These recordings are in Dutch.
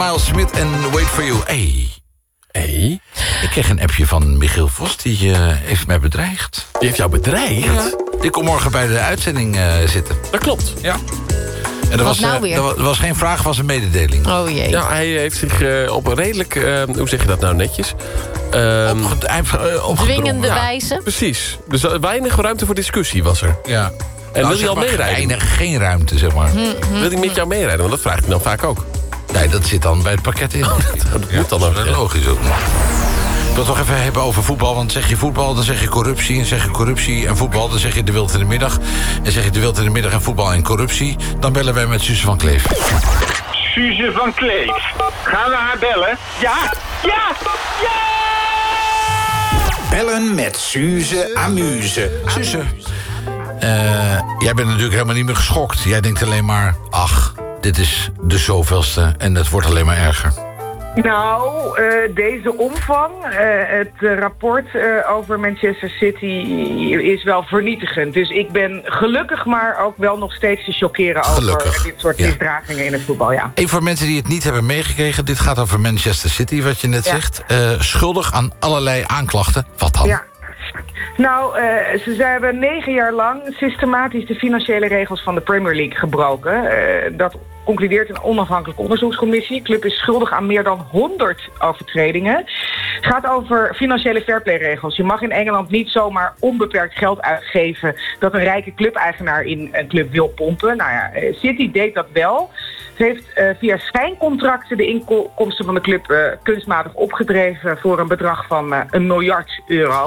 Miles Smith en Wait For You. Hey. Ik kreeg een appje van Michiel Vos, die heeft mij bedreigd. Die heeft jou bedreigd? Ja. Die komt morgen bij de uitzending zitten. Dat klopt. Ja. En er was geen vraag, het was een mededeling. Oh jee. Ja, hij heeft zich op een redelijk, hoe zeg je dat nou netjes? Dwingende wijze. Precies. Dus weinig ruimte voor discussie was er. Ja. En wil hij al meerijden? Geen ruimte, zeg maar. Wil hij met jou meerijden? Want dat vraagt hij dan vaak ook. Nee, dat zit dan bij het pakket in. Dat moet dan ook. Dat is logisch ook. Ik wil het toch even hebben over voetbal. Want zeg je voetbal, dan zeg je corruptie. En zeg je corruptie en voetbal, dan zeg je de wild in de middag. En zeg je de wild in de middag en voetbal en corruptie. Dan bellen wij met Suze van Kleef. Suze van Kleef. Gaan we haar bellen? Ja! Ja! Ja! Bellen met Suze Amuse. Suze, jij bent natuurlijk helemaal niet meer geschokt. Jij denkt alleen maar, ach, dit is de zoveelste en het wordt alleen maar erger. Nou, deze omvang, het rapport over Manchester City is wel vernietigend. Dus ik ben gelukkig maar ook wel nog steeds te chockeren over dit soort misdragingen in het voetbal, ja. Even voor mensen die het niet hebben meegekregen, dit gaat over Manchester City, wat je net zegt. Schuldig aan allerlei aanklachten. Wat dan? Ja. Nou, ze hebben 9 jaar lang systematisch de financiële regels van de Premier League gebroken. Dat concludeert een onafhankelijke onderzoekscommissie. De club is schuldig aan meer dan 100 overtredingen. Het gaat over financiële fairplay-regels. Je mag in Engeland niet zomaar onbeperkt geld uitgeven dat een rijke clubeigenaar in een club wil pompen. Nou ja, City deed dat wel. Ze heeft via schijncontracten de inkomsten van de club kunstmatig opgedreven voor een bedrag van €1 miljard.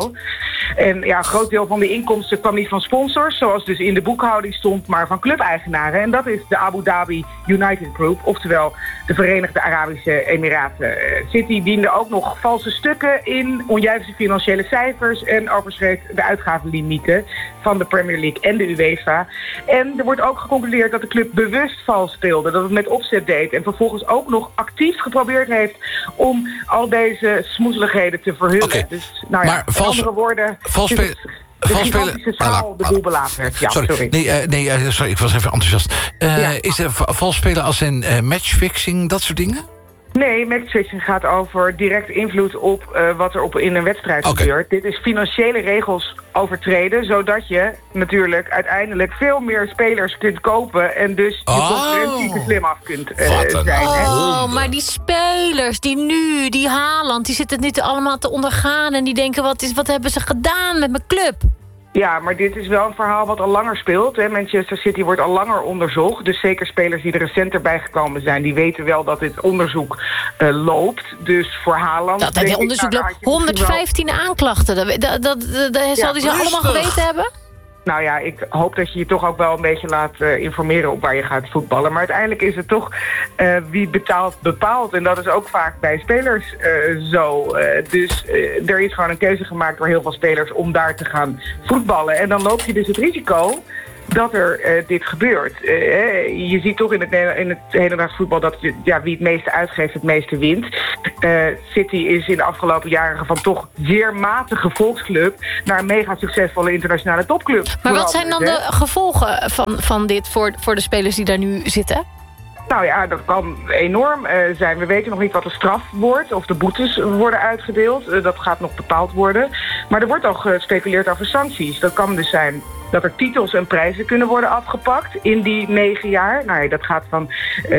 En ja, een groot deel van de inkomsten kwam niet van sponsors, zoals dus in de boekhouding stond, maar van clubeigenaren. En dat is de Abu Dhabi United Group, oftewel de Verenigde Arabische Emiraten. City diende ook nog valse stukken in, onjuiste financiële cijfers en overschreed de uitgavenlimieten van de Premier League en de UEFA. En er wordt ook geconcludeerd dat de club bewust vals speelde, dat het met opzet deed en vervolgens ook nog actief geprobeerd heeft om al deze smoezeligheden te verhullen. Okay. Dus, nou ja, met andere woorden, de gigantische schaal de boel belaagd werd. Ja, sorry. Sorry, ik was even enthousiast. Is er vals spelen als in matchfixing, dat soort dingen? Nee, matchfixing gaat over direct invloed op wat er in een wedstrijd gebeurt. Dit is financiële regels overtreden, zodat je natuurlijk uiteindelijk veel meer spelers kunt kopen en dus je concurrentie te slim af kunt zijn. Maar die spelers, die Haaland, die zitten het nu allemaal te ondergaan en die denken, wat hebben ze gedaan met mijn club? Ja, maar dit is wel een verhaal wat al langer speelt. Hè. Manchester City wordt al langer onderzocht. Dus zeker spelers die er recent erbij gekomen zijn, die weten wel dat dit onderzoek loopt. Dus voor Haaland... Dat dit onderzoek loopt. 115 aanklachten. Dat zal hij ze allemaal geweten hebben? Nou ja, ik hoop dat je je toch ook wel een beetje laat informeren op waar je gaat voetballen. Maar uiteindelijk is het toch wie betaalt, bepaalt. En dat is ook vaak bij spelers zo. Dus er is gewoon een keuze gemaakt door heel veel spelers om daar te gaan voetballen. En dan loop je dus het risico dat er dit gebeurt. Je ziet toch in het hedendaags voetbal dat wie het meeste uitgeeft, het meeste wint. City is in de afgelopen jaren van toch zeer matige volksclub naar een mega succesvolle internationale topclub. Maar wat zijn dan de gevolgen van dit voor de spelers die daar nu zitten? Nou ja, dat kan enorm zijn. We weten nog niet wat de straf wordt of de boetes worden uitgedeeld. Dat gaat nog bepaald worden. Maar er wordt al gespeculeerd over sancties. Dat kan dus zijn dat er titels en prijzen kunnen worden afgepakt in die 9 jaar. Nou ja, dat gaat van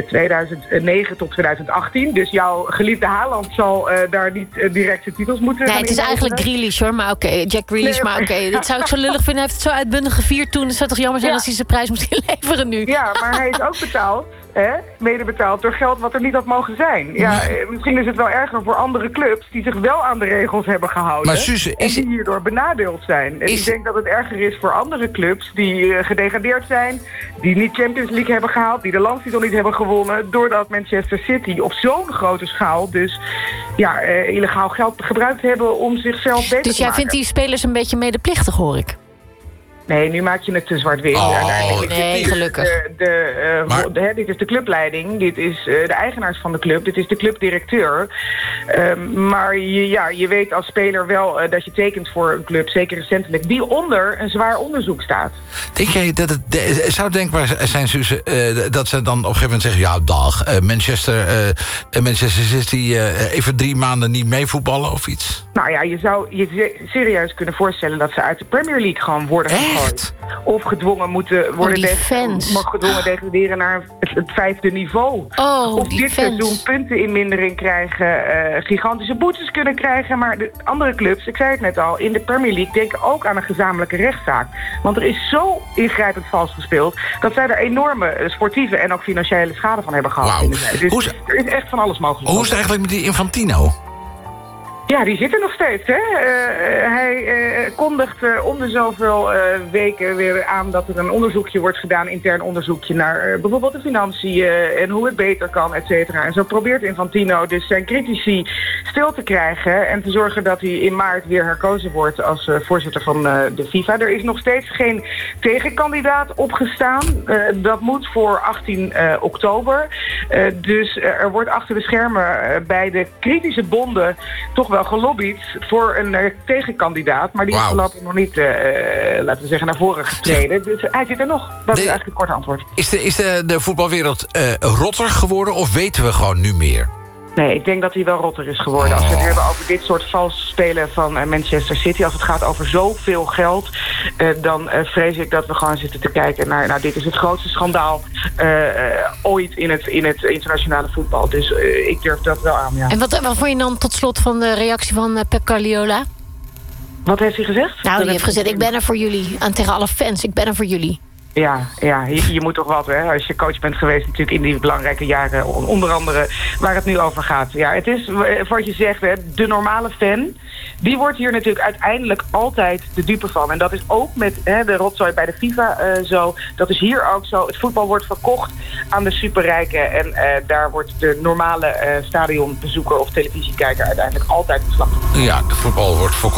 2009 tot 2018. Dus jouw geliefde Haaland zal daar niet direct zijn titels moeten gaan het is eigenlijk Grealish hoor, maar Jack Grealish, maar dit zou ik zo lullig vinden. Hij heeft het zo uitbundig gevierd toen. Het zou toch jammer zijn als hij zijn prijs moest inleveren nu. Ja, maar hij is ook betaald. Mede betaald door geld wat er niet had mogen zijn. Ja, misschien is het wel erger voor andere clubs die zich wel aan de regels hebben gehouden. Maar Suze, en die hierdoor benadeeld zijn. En ik denk dat het erger is voor andere clubs die gedegradeerd zijn, die niet Champions League hebben gehaald, die de landstitel niet hebben gewonnen, doordat Manchester City op zo'n grote schaal dus illegaal geld gebruikt hebben om zichzelf beter te maken. Dus jij vindt die spelers een beetje medeplichtig, hoor ik? Nee, nu maak je het te zwart-wit. Uiteindelijk nee, gelukkig. Dit is de clubleiding, dit is de eigenaars van de club, dit is de clubdirecteur. Maar je weet als speler wel dat je tekent voor een club, zeker recentelijk, die onder een zwaar onderzoek staat. Denk jij dat het zou denkbaar zijn, Suze, dat ze dan op een gegeven moment zeggen, ja, dag, Manchester City even 3 maanden niet mee voetballen of iets? Nou ja, je zou je serieus kunnen voorstellen dat ze uit de Premier League gewoon worden gegooid. Of gedwongen moeten worden gedwongen degraderen naar het 5e niveau. Of dit seizoen punten in mindering krijgen, gigantische boetes kunnen krijgen. Maar de andere clubs, ik zei het net al, in de Premier League denken ook aan een gezamenlijke rechtszaak. Want er is zo ingrijpend vals gespeeld dat zij er enorme sportieve en ook financiële schade van hebben gehad. Wow. Dus er is echt van alles mogelijk. Hoe is het eigenlijk met die Infantino? Ja, die zit er nog steeds, hè. Hij kondigt om de zoveel weken weer aan dat er een onderzoekje wordt gedaan, intern onderzoekje naar bijvoorbeeld de financiën en hoe het beter kan, et cetera. En zo probeert Infantino dus zijn critici stil te krijgen en te zorgen dat hij in maart weer herkozen wordt als voorzitter van de FIFA. Er is nog steeds geen tegenkandidaat opgestaan. Dat moet voor 18 oktober. Dus er wordt achter de schermen bij de kritische bonden toch wel gelobbyd voor een tegenkandidaat. Maar die is voorlopig nog niet, laten we zeggen, naar voren getreden. Dus hij zit er nog. Dat is eigenlijk het korte antwoord. Is de voetbalwereld rotter geworden of weten we gewoon nu meer? Nee, ik denk dat hij wel rotter is geworden. Als we het hebben over dit soort vals spelen van Manchester City, als het gaat over zoveel geld, dan vrees ik dat we gewoon zitten te kijken naar, nou, dit is het grootste schandaal ooit in het internationale voetbal. Dus ik durf dat wel aan, ja. En wat vond je dan tot slot van de reactie van Pep Guardiola? Wat heeft hij gezegd? Nou, die heeft gezegd, ik ben er voor jullie. En tegen alle fans, ik ben er voor jullie. Ja, je moet toch wat, hè? Als je coach bent geweest natuurlijk in die belangrijke jaren, onder andere waar het nu over gaat. Ja, het is, wat je zegt, hè, de normale fan, die wordt hier natuurlijk uiteindelijk altijd de dupe van. En dat is ook met de rotzooi bij de FIFA zo. Dat is hier ook zo. Het voetbal wordt verkocht aan de superrijken. En daar wordt de normale stadionbezoeker of televisiekijker uiteindelijk altijd de slachtoffer. Ja, de voetbal wordt verkocht